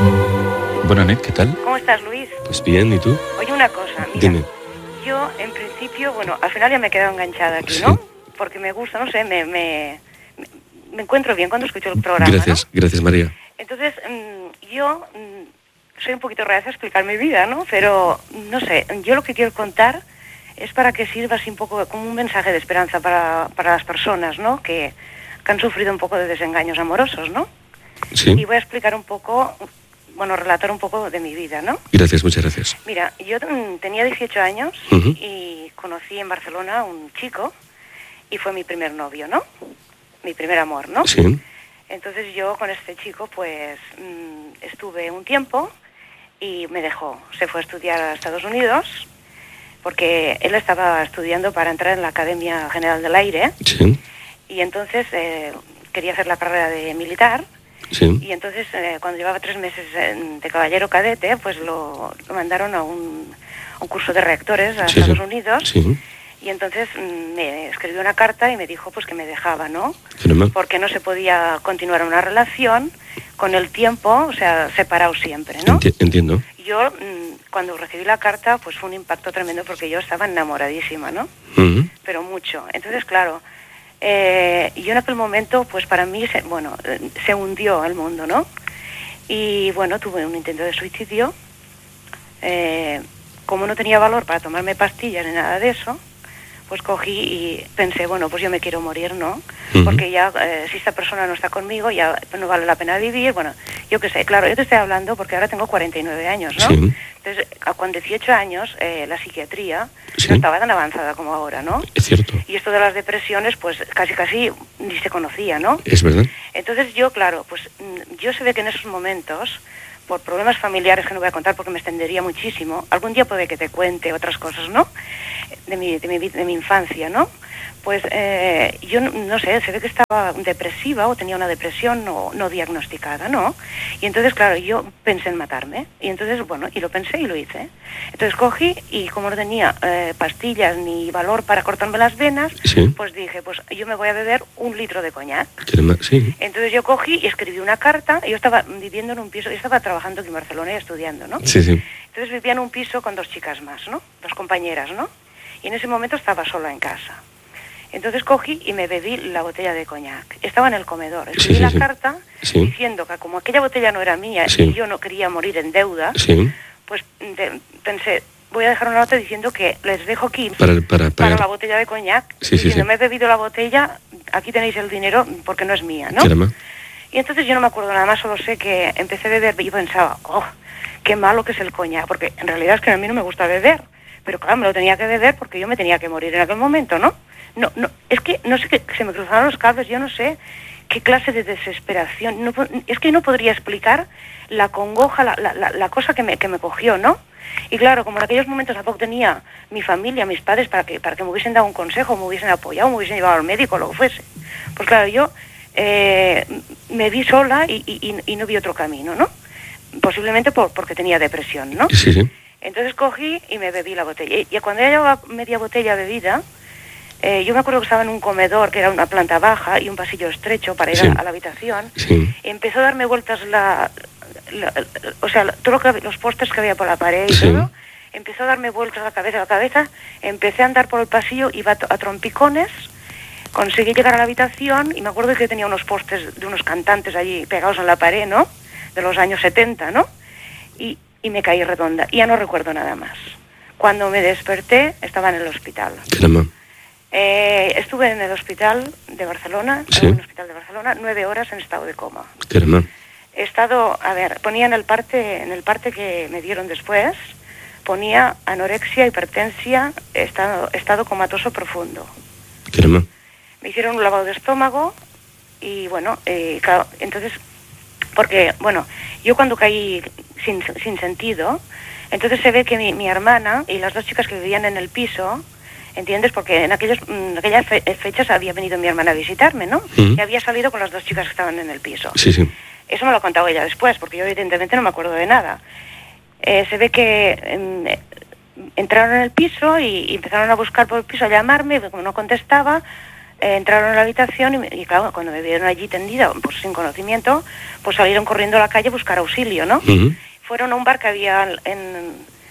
Bueno, Anet, ¿qué tal? ¿Cómo estás, Luis? Pues bien, ¿y tú? Oye, una cosa, mira, Dime. yo en principio, bueno, al final ya me he quedado enganchada aquí, Sí. ¿no? Porque me gusta, no sé, me encuentro bien cuando escucho el programa, Gracias, ¿no? gracias, María. Entonces, yo soy un poquito reacia a explicar mi vida, ¿no? Pero, no sé, yo lo que quiero contar es para que sirva así un poco como un mensaje de esperanza para las personas, ¿no? Que han sufrido un poco de desengaños amorosos, ¿no? Sí. Y voy a explicar un poco, bueno, relatar un poco de mi vida, ¿no? Gracias, muchas gracias. Mira, yo tenía 18 años Ujú. y conocí en Barcelona a un chico y fue mi primer novio, ¿no? Mi primer amor, ¿no? Sí. Entonces yo con este chico pues estuve un tiempo y me dejó. Se fue a estudiar a Estados Unidos porque él estaba estudiando para entrar en la Academia General del Aire Sí. y entonces quería hacer la carrera de militar. Sí. Y entonces, cuando llevaba 3 meses de caballero cadete, pues lo mandaron a un curso de reactores a Sí, Estados sí. Unidos. Sí. Y entonces me escribió una carta y me dijo pues que me dejaba, ¿no? Fenomenal. Porque no se podía continuar una relación con el tiempo, o sea, separado siempre, ¿no? Entiendo. Yo, cuando recibí la carta, pues fue un impacto tremendo porque yo estaba enamoradísima, ¿no? Ujú. Pero mucho. Entonces, claro, yo en aquel momento, pues para mí, se hundió el mundo, ¿no? Y bueno, tuve un intento de suicidio. Como no tenía valor para tomarme pastillas ni nada de eso, pues cogí y pensé, bueno, pues yo me quiero morir, ¿no? Ujú. Porque ya, si esta persona no está conmigo, ya no vale la pena vivir. Bueno, yo qué sé, claro, yo te estoy hablando porque ahora tengo 49 años, ¿no? Sí. Entonces, con 18 años, la psiquiatría Sí. no estaba tan avanzada como ahora, ¿no? Es cierto. Y esto de las depresiones, pues casi ni se conocía, ¿no? Es verdad. Entonces yo, claro, pues yo se ve que en esos momentos, por problemas familiares que no voy a contar porque me extendería muchísimo, algún día puede que te cuente otras cosas, ¿no? De mi infancia, ¿no? Pues yo no sé, se ve que estaba depresiva o tenía una depresión no diagnosticada, ¿no? Y entonces, claro, yo pensé en matarme. Y entonces, bueno, y lo pensé y lo hice. Entonces cogí y como no tenía pastillas ni valor para cortarme las venas, Sí. pues dije, pues yo me voy a beber 1 litro de coñac. Sí. Entonces yo cogí y escribí una carta. Yo estaba viviendo en un piso, yo estaba trabajando aquí en Barcelona y estudiando, ¿no? Sí, sí. Entonces vivía en un piso con 2 chicas más, ¿no? 2 compañeras, ¿no? Y en ese momento estaba sola en casa. Entonces cogí y me bebí la botella de coñac. Estaba en el comedor. Escribí la carta diciendo que como aquella botella no era mía y yo no quería morir en deuda, pues pensé, voy a dejar una nota diciendo que les dejo aquí para la botella de coñac. Diciendo, me he bebido la botella, aquí tenéis el dinero porque no es mía, ¿no? Caramba. Y entonces yo no me acuerdo nada más, solo sé que empecé a beber y pensaba, qué malo que es el coñac, porque en realidad es que a mí no me gusta beber. Pero claro, me lo tenía que beber porque yo me tenía que morir en aquel momento, ¿no? No, es que no sé, se me cruzaron los cables, yo no sé qué clase de desesperación. No, es que no podría explicar la congoja, la cosa que me cogió, ¿no? Y claro, como en aquellos momentos tampoco tenía mi familia, mis padres, para que me hubiesen dado un consejo, me hubiesen apoyado, me hubiesen llevado al médico, lo que fuese. Pues claro, yo me vi sola y no vi otro camino, ¿no? Posiblemente porque tenía depresión, ¿no? Sí, sí. Entonces cogí y me bebí la botella. Y cuando ya llevaba media botella bebida, yo me acuerdo que estaba en un comedor que era una planta baja y un pasillo estrecho para ir a la habitación. Sí. Y empezó a darme vueltas los pósters que había por la pared y todo. Empezó a darme vueltas la cabeza. Empecé a andar por el pasillo, iba a trompicones. Conseguí llegar a la habitación y me acuerdo que tenía unos pósters de unos cantantes allí pegados en la pared, ¿no? De los años 70, ¿no? Y me caí redonda. Y ya no recuerdo nada más. Cuando me desperté, estaba en el hospital. Caramba. Estuve en el hospital de Barcelona, en un hospital de Barcelona, 9 horas en estado de coma. Caramba. He estado, ponía en el parte que me dieron después, ponía anorexia, hipertensia, estado comatoso profundo. Caramba. Me hicieron un lavado de estómago y bueno, claro, entonces, porque, bueno, yo cuando caí sin sentido, entonces se ve que mi hermana y las 2 chicas que vivían en el piso, ¿entiendes? Porque en aquellas fechas había venido mi hermana a visitarme, ¿no? Y había salido con las 2 chicas que estaban en el piso. Sí, sí. Eso me lo ha contado ella después, porque yo evidentemente no me acuerdo de nada. Se ve que entraron en el piso y empezaron a buscar por el piso, a llamarme, y como no contestaba, entraron a la habitación y claro, cuando me vieron allí tendida, pues sin conocimiento, pues salieron corriendo a la calle a buscar auxilio, ¿no? Fueron a un bar que había en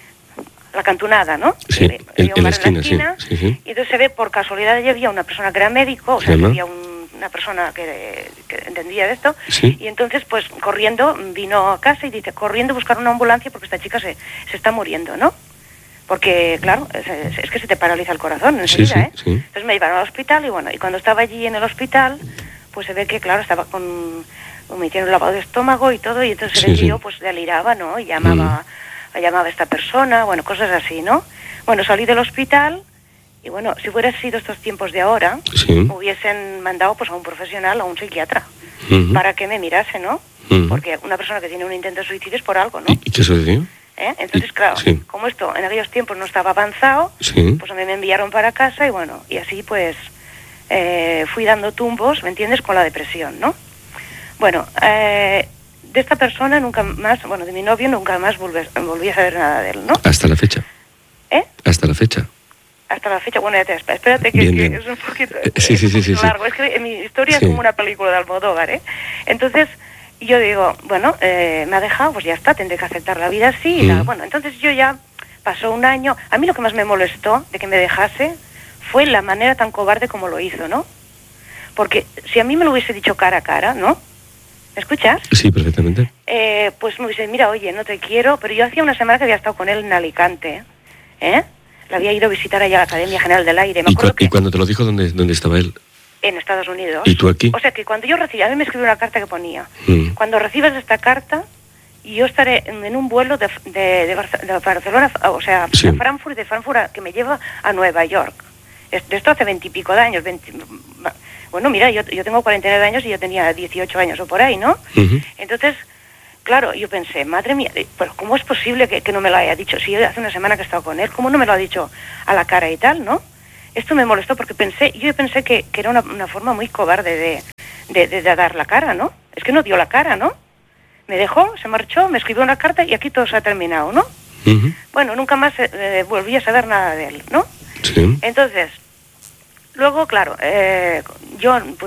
la Cantunada, ¿no? Sí, había un en la bar esquina, sí. Y entonces se ve, por casualidad, allí había una persona que era médico, o sea, había una persona que entendía de esto, y entonces, pues, corriendo, vino a casa y dice, corriendo a buscar una ambulancia porque esta chica se está muriendo, ¿no? Porque, claro, es que se te paraliza el corazón enseguida, sí. Entonces me llevaron al hospital y bueno, y cuando estaba allí en el hospital, pues se ve que, claro, estaba me hicieron lavado de estómago y todo, y entonces se ve que yo, pues, deliraba, ¿no? Y llamaba a esta persona, bueno, cosas así, ¿no? Bueno, salí del hospital y bueno, si hubiera sido estos tiempos de ahora, me hubiesen mandado pues a un profesional, a un psiquiatra, para que me mirase, ¿no? Porque una persona que tiene un intento de suicidio es por algo, ¿no? ¿Y qué sucedió? Entonces, claro, como esto en aquellos tiempos no estaba avanzado, pues a mí me enviaron para casa y bueno, y así pues fui dando tumbos, ¿me entiendes?, con la depresión, ¿no? Bueno, de esta persona nunca más, bueno, de mi novio nunca más volví a saber nada de él, ¿no? Hasta la fecha. Hasta la fecha. Hasta la fecha, bueno, ya espérate que es un poquito, largo. Es que mi historia es como una película de Almodóvar, Entonces, yo digo, bueno, me ha dejado, pues ya está, tendré que aceptar la vida así y nada. Bueno, entonces yo ya pasó un año. A mí lo que más me molestó de que me dejase fue la manera tan cobarde como lo hizo, ¿no? Porque si a mí me lo hubiese dicho cara a cara, ¿no? ¿Me escuchas? Sí, perfectamente. Pues me dice, mira, oye, no te quiero, pero yo hacía una semana que había estado con él en Alicante, Le había ido a visitar allá a la Academia General del Aire. ¿Y cuando te lo dijo, dónde estaba él? En Estados Unidos. ¿Y tú aquí? O sea, que cuando yo recibí, a mí me escribió una carta que ponía, cuando recibas esta carta, yo estaré en un vuelo de Barcelona, o sea, de Frankfurt, que me lleva a Nueva York. De esto hace 20 y pico de años, bueno, mira, yo tengo 49 años y yo tenía 18 años o por ahí, ¿no? Entonces, claro, yo pensé, madre mía, pero ¿cómo es posible que no me lo haya dicho? Si hace una semana que he estado con él, ¿cómo no me lo ha dicho a la cara y tal, no? Esto me molestó porque yo pensé que era una forma muy cobarde de dar la cara, ¿no? Es que no dio la cara, ¿no? Me dejó, se marchó, me escribió una carta y aquí todo se ha terminado, ¿no? Bueno, nunca más volví a saber nada de él, ¿no? Sí. Entonces, luego, claro, yo pues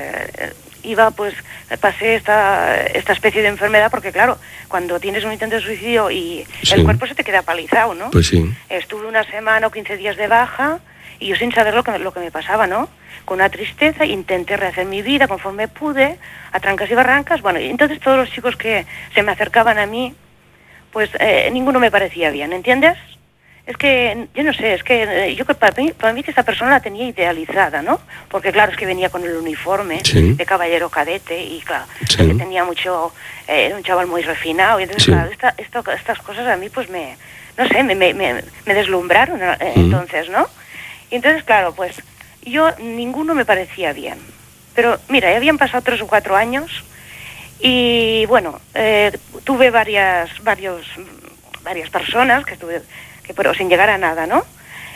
pasé esta especie de enfermedad porque, claro, cuando tienes un intento de suicidio y el cuerpo se te queda palizado, ¿no? Pues sí. Estuve una semana o 15 días de baja y yo sin saber lo que me pasaba, ¿no? Con una tristeza, intenté rehacer mi vida conforme pude, a trancas y barrancas. Bueno, y entonces todos los chicos que se me acercaban a mí, pues ninguno me parecía bien, ¿entiendes? Es que, yo no sé, es que yo para mí que esta persona la tenía idealizada, ¿no? Porque claro, es que venía con el uniforme de caballero cadete y claro, que tenía mucho, era un chaval muy refinado y entonces claro, estas cosas a mí pues me deslumbraron entonces, ¿no? Y entonces claro, pues ninguno me parecía bien. Pero mira, ya habían pasado 3 o 4 años y bueno, tuve varias personas pero sin llegar a nada, ¿no?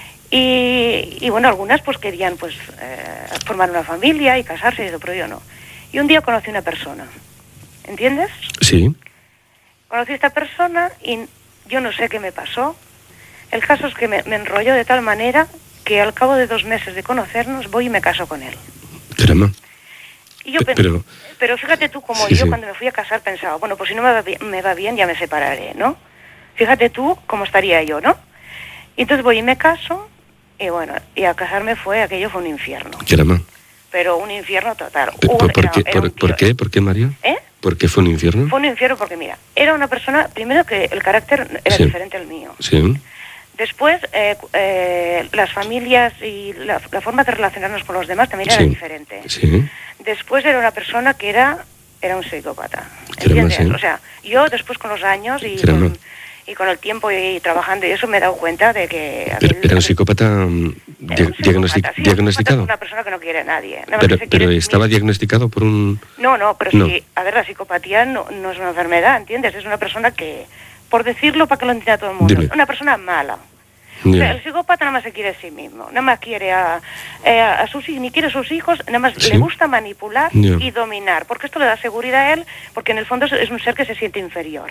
Y bueno, algunas pues querían pues formar una familia y casarse y eso, pero yo no. Y un día conocí una persona, ¿entiendes? Sí. Conocí a esta persona y yo no sé qué me pasó. El caso es que me enrolló de tal manera que al cabo de 2 meses de conocernos voy y me caso con él. Caramba. Y yo pero fíjate tú como yo cuando me fui a casar pensaba, bueno, pues si no me va bien ya me separaré, ¿no? Fíjate tú cómo estaría yo, ¿no? Y entonces voy y me caso, y bueno, y al casarme aquello fue un infierno. Caramba. Pero un infierno total. ¿Por qué, María? ¿Por qué fue un infierno? Fue un infierno porque, mira, era una persona, primero que el carácter era diferente al mío. Sí. Después, las familias y la forma de relacionarnos con los demás también era diferente. Sí. Después era una persona que era un psicópata. ¿Entiendes? O sea, yo después con los años y con el tiempo y trabajando y eso me he dado cuenta de que... ¿Era un psicópata diagnosticado? Una persona que no quiere a nadie. Pero estaba diagnosticado por un... No, pero sí, a ver, la psicopatía no es una enfermedad, ¿entiendes? Es una persona que, por decirlo para que lo entienda todo el mundo, una persona mala. O sea, el psicópata nada más se quiere a sí mismo, nada más quiere a sus hijos, ni quiere a sus hijos, nada más le gusta manipular y dominar, porque esto le da seguridad a él, porque en el fondo es un ser que se siente inferior.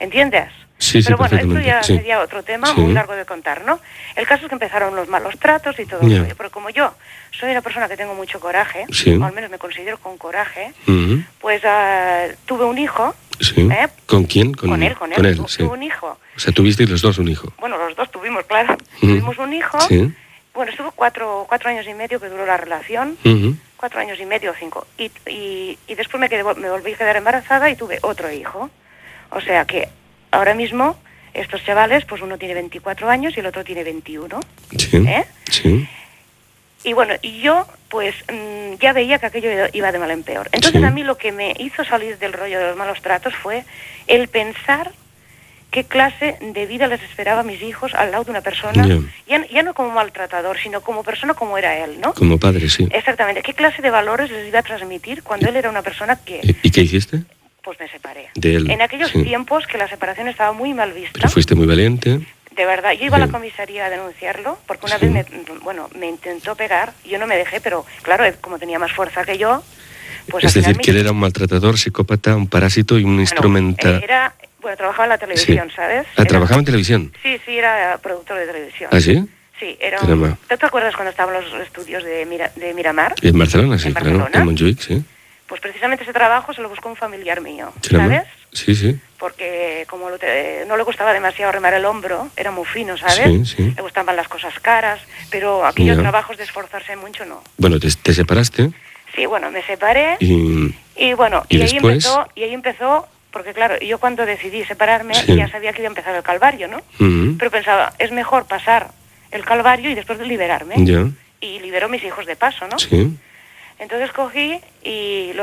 ¿entiendes? Sí, pero bueno, esto perfectamente. ya sería otro tema muy largo de contar, ¿no? El caso es que empezaron los malos tratos y todo eso, pero como yo soy una persona que tengo mucho coraje, o al menos me considero con coraje, pues tuve un hijo. Sí. ¿Con quién? Con él, sí. Tuve un hijo. O sea, tuvisteis los dos un hijo. Bueno, los dos tuvimos, claro. Tuvimos un hijo. Sí. Bueno, estuvo 4 años y medio que duró la relación. 4 años y medio o 5. Y después me volví a quedar embarazada y tuve otro hijo. O sea que ahora mismo estos chavales, pues uno tiene 24 años y el otro tiene 21. Sí. Sí. Y bueno, y yo pues ya veía que aquello iba de mal en peor. Entonces a mí lo que me hizo salir del rollo de los malos tratos fue el pensar qué clase de vida les esperaba a mis hijos al lado de una persona, ya no como maltratador, sino como persona como era él, ¿no? Como padre, sí. Exactamente. ¿Qué clase de valores les iba a transmitir cuando él era una persona que... ¿Y qué hiciste? Pues me separé. De él. En aquellos tiempos que la separación estaba muy mal vista. Pero fuiste muy valiente. De verdad, yo iba a la comisaría a denunciarlo, porque una vez me intentó pegar, yo no me dejé, pero claro, como tenía más fuerza que yo, pues... Es decir, que él era un maltratador, psicópata, un parásito y un instrumental... Bueno, trabajaba en la televisión, ¿sabes? ¿Trabajaba en televisión? Sí, era productor de televisión. ¿Ah, sí? Sí, era un... ¿Te acuerdas cuando estaban los estudios de Miramar? En Barcelona, sí, claro, en Montjuïc, sí. Pues precisamente ese trabajo se lo buscó un familiar mío, ¿sabes? Sí, sí. Porque como no le gustaba demasiado remar el hombro, era muy fino, ¿sabes? Sí. Le gustaban las cosas caras, pero aquellos trabajos de esforzarse mucho no. Bueno, ¿te separaste? Sí, bueno, me separé y bueno, y ahí empezó, porque claro, yo cuando decidí separarme ya sabía que iba a empezar el calvario, ¿no? Pero pensaba, es mejor pasar el calvario y después liberarme. Y liberó a mis hijos de paso, ¿no? Sí. Entonces cogí y,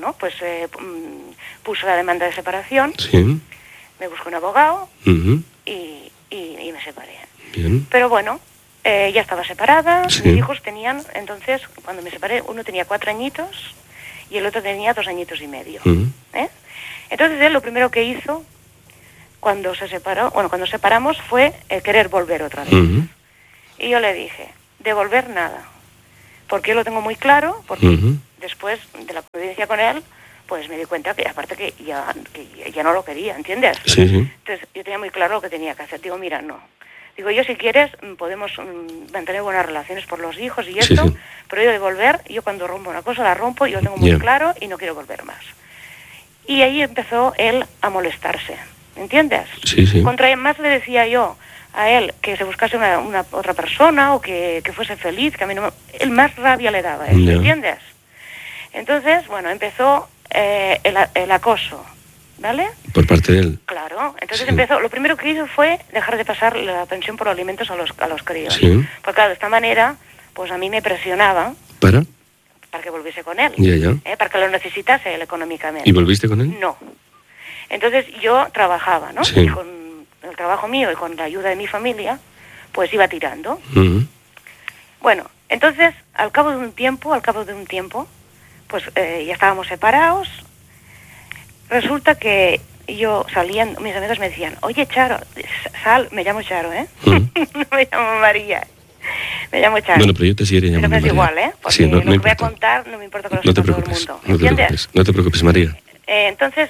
puse la demanda de separación, me busqué un abogado y me separé. Bien. Pero bueno, ya estaba separada, mis hijos tenían, entonces, cuando me separé, uno tenía 4 añitos y el otro tenía 2 añitos y medio. Entonces él lo primero que hizo, cuando separamos, fue querer volver otra vez. Y yo le dije, devolver nada. Porque yo lo tengo muy claro, porque después de la convivencia con él, pues me di cuenta que aparte que ya no lo quería, ¿entiendes? Sí. Entonces yo tenía muy claro lo que tenía que hacer. Digo, mira, no. Digo, yo si quieres podemos mantener buenas relaciones por los hijos y esto, pero yo de volver, yo cuando rompo una cosa la rompo, yo lo tengo muy claro y no quiero volver más. Y ahí empezó él a molestarse, ¿entiendes? Sí. Contra más le decía yo a él que se buscase una otra persona o que fuese feliz, que a mí no él más rabia le daba eso, ¿entiendes? Entonces, bueno, empezó el acoso, ¿vale? Por parte de él. Claro, entonces empezó, lo primero que hizo fue dejar de pasar la pensión por alimentos a los críos. Porque claro, de esta manera, pues a mí me presionaba. ¿Para que volviese con él. Para que lo necesitase él económicamente. ¿Y volviste con él? No. Entonces yo trabajaba, ¿no? Y con el trabajo mío y con la ayuda de mi familia, pues iba tirando. Bueno, entonces, al cabo de un tiempo, pues ya estábamos separados. Resulta que yo salía, mis amigos me decían, oye, Charo, sal, me llamo Charo, ¿eh? No me llamo María. Me llamo Charo. Bueno, pero yo te seguiré llamando María. Pero es igual, ¿eh? Porque no lo que voy a contar no me importa que lo sepa todo el mundo. ¿Entiendes? No te preocupes, María. Entonces,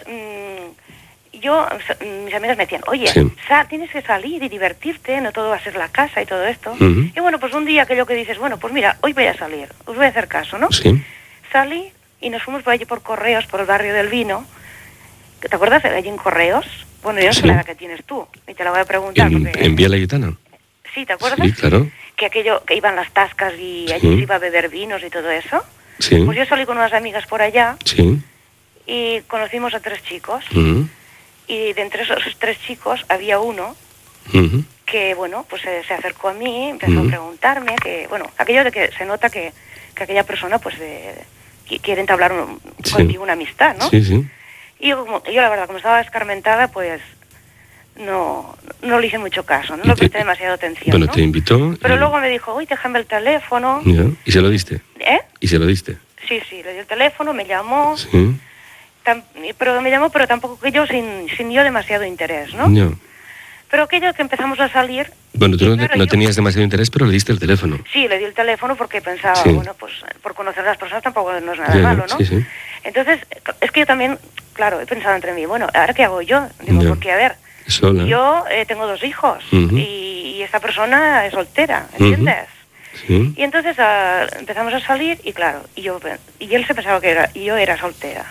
mis amigas me decían, oye, tienes que salir y divertirte, no todo va a ser la casa y todo esto. Y bueno, pues un día aquello que dices, bueno, pues mira, hoy voy a salir, os voy a hacer caso, ¿no? Salí y nos fuimos por allí por Correos, por el barrio del Vino. ¿Te acuerdas de allí en Correos? Bueno, yo no sé la edad que tienes tú, y te la voy a preguntar. ¿En Vía La Gitana? Sí, ¿te acuerdas? Sí, claro. Que aquello, que iban las tascas y allí se iba a beber vinos y todo eso. Pues yo salí con unas amigas por allá y conocimos a 3 chicos. Y de entre esos 3 chicos había uno que, bueno, pues se acercó a mí, empezó a preguntarme, que, bueno, aquello de que se nota que aquella persona, pues, quiere entablar conmigo una amistad, ¿no? Y yo la verdad, como estaba escarmentada, pues, no le hice mucho caso, no le presté demasiada atención, bueno, ¿no? Te invitó... Pero luego me dijo, oye, déjame el teléfono. ¿Y se lo diste? ¿Y se lo diste? Sí, le di el teléfono, me llamó... Pero me llamó, pero tampoco que yo sin yo demasiado interés, ¿no? Pero aquello que empezamos a salir... Bueno, tú no tenías demasiado interés, pero le diste el teléfono. Sí, le di el teléfono porque pensaba, bueno, pues por conocer a las personas tampoco no es nada malo, ¿no? Entonces, es que yo también, claro, he pensado entre mí, bueno, ¿ahora qué hago yo? Digo, porque, a ver, sola. Yo tengo 2 hijos y esta persona es soltera, ¿entiendes? Sí. Y entonces empezamos a salir y claro, y él se pensaba que yo era soltera.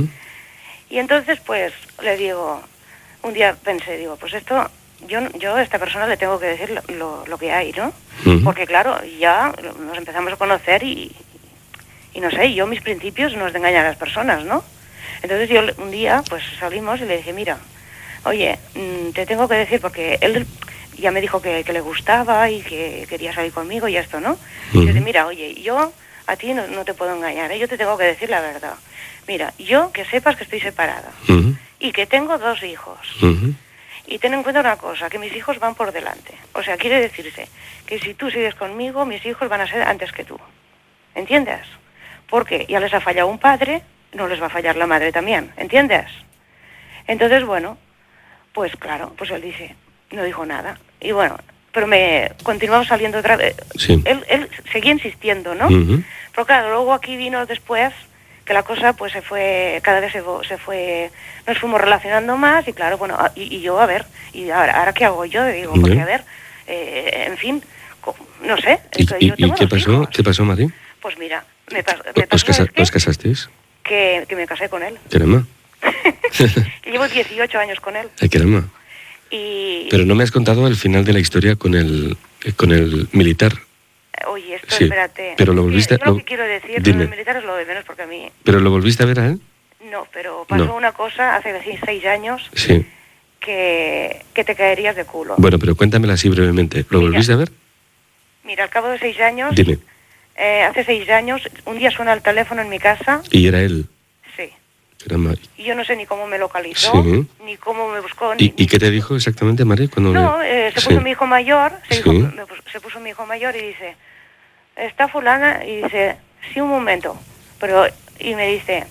Y entonces pues le digo, un día pensé, digo, pues esto, yo a esta persona le tengo que decir lo que hay, ¿no? Porque claro, ya nos empezamos a conocer y no sé, yo mis principios no es de engañar a las personas, ¿no? Entonces yo un día pues salimos y le dije, mira, oye, te tengo que decir, porque él ya me dijo que le gustaba y que quería salir conmigo y esto, ¿no? Y yo dije, mira, oye, yo a ti no te puedo engañar, yo te tengo que decir la verdad. Mira, yo que sepas que estoy separada y que tengo 2 hijos. Y ten en cuenta una cosa, que mis hijos van por delante. O sea, quiere decirse que si tú sigues conmigo, mis hijos van a ser antes que tú. ¿Entiendes? Porque ya les ha fallado un padre, no les va a fallar la madre también. ¿Entiendes? Entonces, bueno, pues claro, pues él dice, no dijo nada. Y bueno, pero continuamos saliendo otra vez. Sí. Él seguía insistiendo, ¿no? Pero claro, luego aquí vino después que la cosa pues se fue, cada vez se fue, nos fuimos relacionando más y claro, bueno, y yo, a ver, y ahora ¿qué hago yo? Digo, porque a ver, en fin, no sé. ¿Y qué pasó? ¿Qué pasó, Mari? Pues mira, me pasó ¿Os casasteis? Que me casé con él. Caramba. Llevo 18 años con él. Ay, caramba. Pero no me has contado el final de la historia con el militar. Oye, esto, sí, espérate. Pero lo volviste yo lo que quiero decir, lo del militar es lo de menos porque a mí... ¿Pero lo volviste a ver a él? No, pero pasó una cosa hace 6 años sí. que te caerías de culo. Bueno, pero cuéntamela así brevemente. ¿Lo volviste a ver? Mira, al cabo de 6 años... Dime. Hace 6 años, un día suena el teléfono en mi casa... ¿Y era él? Sí. Caramba. Y yo no sé ni cómo me localizó, ni cómo me buscó. ¿Y qué te dijo exactamente, Mari? Se puso mi hijo mayor, se puso mi hijo mayor y dice, ¿está fulana? Y dice, sí, un momento. Y me dice,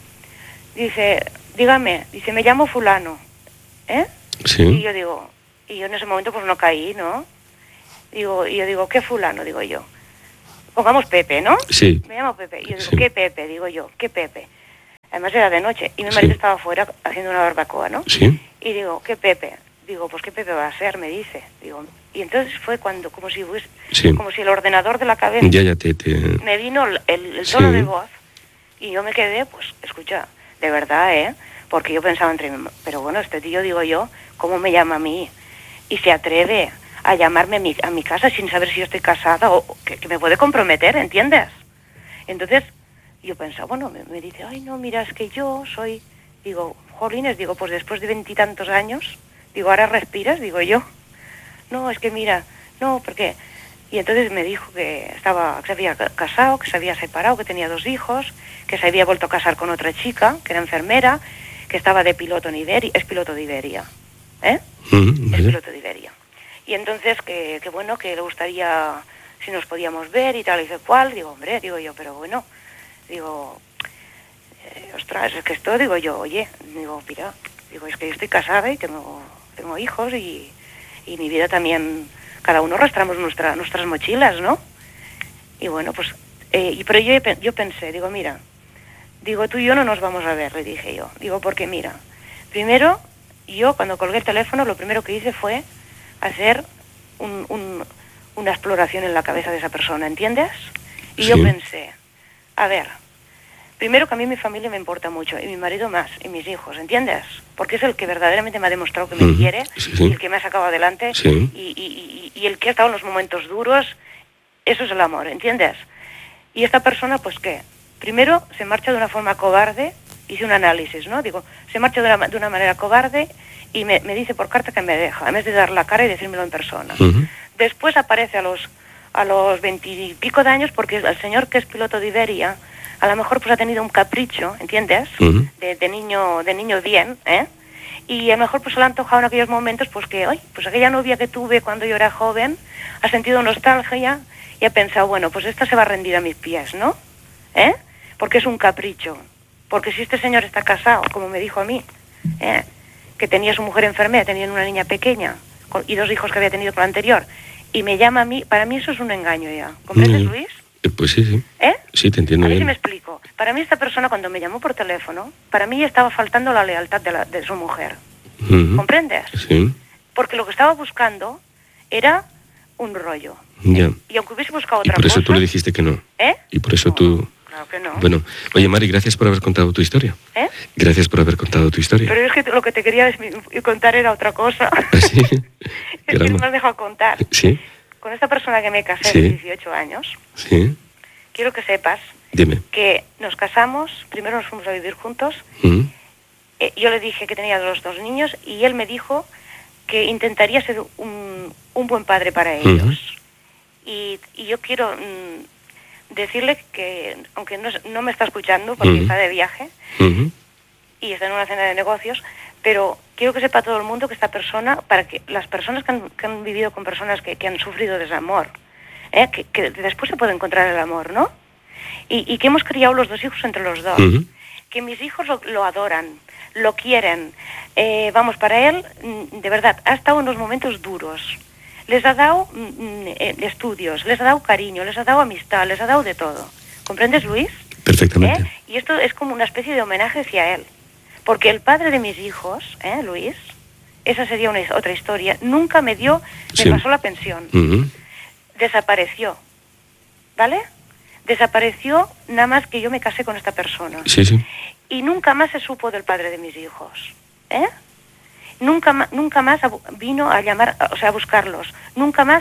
dígame, dice, me llamo fulano. Sí. Y yo en ese momento pues no caí, ¿no? Y yo digo, ¿qué fulano? Digo yo. Pongamos Pepe, ¿no? Sí. Me llamo Pepe. Y yo digo, ¿qué Pepe? Digo yo, ¿qué Pepe? Además era de noche y mi marido estaba afuera haciendo una barbacoa, ¿no? Sí. Y digo, ¿qué Pepe? Digo, pues ¿qué Pepe va a ser? Me dice. Digo, y entonces fue cuando, como si el ordenador de la cabeza me vino el tono de voz y yo me quedé, pues, escucha, de verdad, porque yo pensaba entre mí, pero bueno, este tío, digo yo, ¿cómo me llama a mí? Y se atreve a llamarme a mi casa sin saber si yo estoy casada o que me puede comprometer, ¿entiendes? Entonces... yo pensaba, bueno, me dice, ay, no, mira, es que yo soy, digo, jolines, digo, pues después de 20 y tantos años, digo, ¿ahora respiras? Digo yo, no, es que mira, no, porque... Y entonces me dijo que se había casado, que se había separado, que tenía 2 hijos, que se había vuelto a casar con otra chica, que era enfermera, que estaba de piloto en Iberia, es piloto de Iberia, es piloto de Iberia. Y entonces, que bueno, que le gustaría, si nos podíamos ver y tal, y dice, ¿cuál? Digo, hombre, digo yo, pero bueno... Digo, ostras, es que esto, digo yo, oye, digo, mira, digo, es que yo estoy casada y tengo hijos y mi vida también, cada uno arrastramos nuestras mochilas, ¿no? Y bueno, pues, pero yo pensé, digo, mira, digo, tú y yo no nos vamos a ver, le dije yo, digo, porque mira, primero, yo cuando colgué el teléfono, lo primero que hice fue hacer una exploración en la cabeza de esa persona, ¿entiendes? Y yo pensé... A ver, primero que a mí mi familia me importa mucho, y mi marido más, y mis hijos, ¿entiendes? Porque es el que verdaderamente me ha demostrado que me quiere, y el que me ha sacado adelante, y el que ha estado en los momentos duros, eso es el amor, ¿entiendes? Y esta persona, pues ¿qué? Primero se marcha de una forma cobarde, hice un análisis, ¿no? Digo, se marcha de una manera cobarde y me dice por carta que me deja, en vez de dar la cara y decírmelo en persona. Después aparece a los 20 y pico de años, porque el señor que es piloto de Iberia, a lo mejor pues ha tenido un capricho, ¿entiendes? De niño bien, y a lo mejor pues se le ha antojado en aquellos momentos, pues que, oye, pues aquella novia que tuve cuando yo era joven, ha sentido nostalgia y ha pensado, bueno, pues esta se va a rendir a mis pies, ¿no? Porque es un capricho. Porque si este señor está casado, como me dijo a mí, que tenía su mujer enfermera, tenía una niña pequeña, y 2 hijos que había tenido con la anterior, y me llama a mí, para mí eso es un engaño ya. ¿Comprendes, Luis? Pues sí. Sí, te entiendo A ver bien. si me explico. Para mí esta persona cuando me llamó por teléfono, para mí estaba faltando la lealtad de su mujer. ¿Comprendes? Sí. Porque lo que estaba buscando era un rollo. Ya. Y aunque hubiese buscado Y otra por eso cosa... tú le dijiste que no. ¿Eh? Y por eso No, tú... Claro que no. Bueno, oye Mari, gracias por haber contado tu historia. ¿Eh? Gracias por haber contado tu historia. Pero es que lo que te quería contar era otra cosa. ¿Ah, sí? Es que no me has dejado contar. ¿Sí? Con esta persona que me casé Sí. de 18 años, Sí. quiero que sepas Dime. que nos casamos, primero nos fuimos a vivir juntos, yo le dije que tenía los 2 niños y él me dijo que intentaría ser un buen padre para ellos. Y yo quiero decirle que, aunque no me está escuchando porque está de viaje y está en una cena de negocios, pero quiero que sepa todo el mundo que esta persona, para que las personas que han vivido con personas que han sufrido desamor, que después se puede encontrar el amor, ¿no? Y que hemos criado los 2 hijos entre los 2, que mis hijos lo adoran, lo quieren. Vamos, para él, de verdad, ha estado en unos momentos duros. Les ha dado estudios, les ha dado cariño, les ha dado amistad, les ha dado de todo. ¿Comprendes, Luis? Perfectamente. Y esto es como una especie de homenaje hacia él. Porque el padre de mis hijos, Luis, esa sería otra historia, nunca me pasó la pensión. Desapareció. ¿Vale? Desapareció nada más que yo me casé con esta persona. Sí, sí. Y nunca más se supo del padre de mis hijos. Nunca más vino a llamar, o sea, a buscarlos. Nunca más,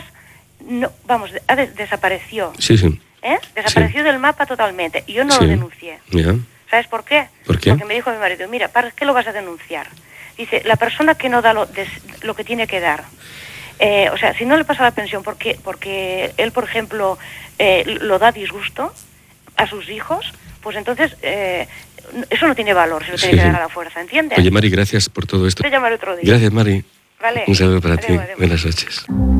desapareció. Sí, sí. Desapareció del mapa totalmente. Y yo no lo denuncié. Ya. ¿Sabes por qué? ¿Por qué? Porque me dijo mi marido, mira, ¿para qué lo vas a denunciar? Dice, la persona que no da lo que tiene que dar. O sea, si no le pasa la pensión porque él, por ejemplo, lo da disgusto a sus hijos, pues entonces eso no tiene valor, se lo tiene que dar a la fuerza, ¿entiendes? Oye, Mari, gracias por todo esto. Te llamaré otro día. Gracias, Mari. Vale. Un saludo para ti. Adiós. Buenas noches.